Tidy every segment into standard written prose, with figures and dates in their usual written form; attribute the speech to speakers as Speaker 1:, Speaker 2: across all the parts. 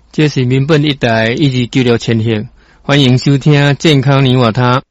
Speaker 1: 这是民本一台1296千赫，欢迎收听健康你我他。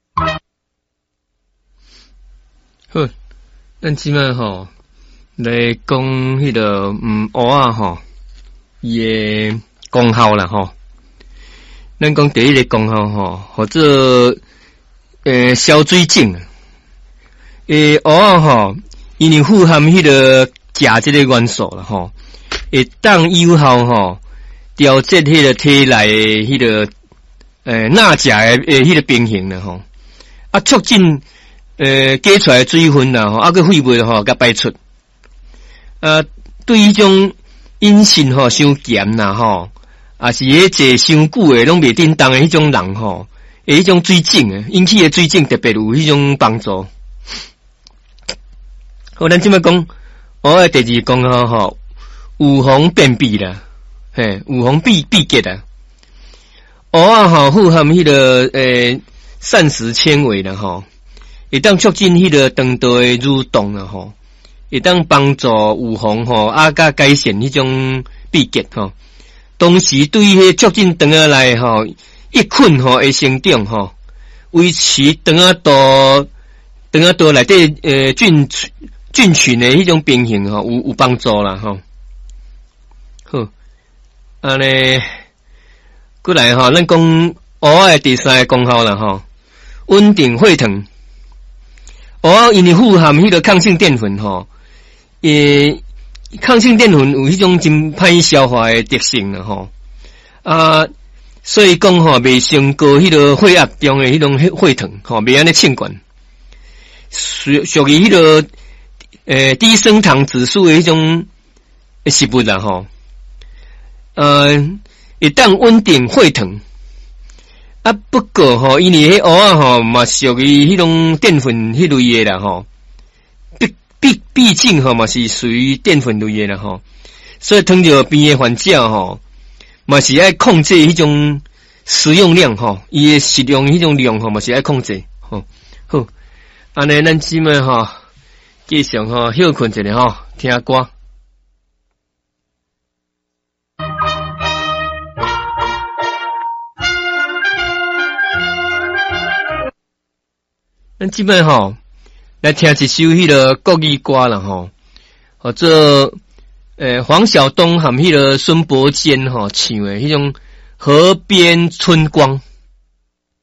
Speaker 1: 好，咱即摆吼来讲迄个蚵仔吼，伊诶功效啦吼。咱讲第一个功效吼，或者消水肿。蚵仔吼，因为富含迄个钾这个元素啦吼，会当有效吼调节迄个体内诶迄个钠钾诶迄个平衡啦吼，啊促进解出来水分啦吼，啊个肺部吼甲排出，对迄种饮食吼伤咸啦吼，啊是迄坐伤久诶拢袂叮当诶迄种人吼，迄种水肿诶引起诶水肿特别有迄种帮助。好，咱即摆讲蚵仔第二功效吼，预防便秘啦，预防闭结啦。蚵仔吼富含迄个膳食纤维啦吼，会当促进迄个肠道诶蠕动啦吼，会当帮助预防吼甲改善迄种闭结吼，同时对迄促进肠仔内吼益菌吼会生长吼，维持肠仔道内底菌群的迄种平衡吼有帮助啦吼。好，安尼过来吼，咱讲蚵仔第三个功效啦吼，稳定血糖。蚵仔因为富含迄个抗性淀粉吼，抗性淀粉有迄种真歹消化的特性啦吼，所以讲吼袂升高迄个血压中的迄种血糖吼，袂安尼称悬，属于迄个低升糖指数的迄种食物啦吼，会当稳定血糖。啊，不过吼，因为迄蚵仔吼嘛属于迄种淀粉迄类的啦吼，毕竟吼嘛是属于淀粉类的啦吼，所以糖尿病的患者吼嘛是爱控制迄种食用量吼，伊的食用迄种量吼嘛是爱控制吼。好，安尼咱即摆吼。继续吼，休困一下吼，听歌。咱即摆吼来听一首迄个国语歌啦吼，或者黄晓东和迄个孙伯坚吼唱的迄种《河边春光》。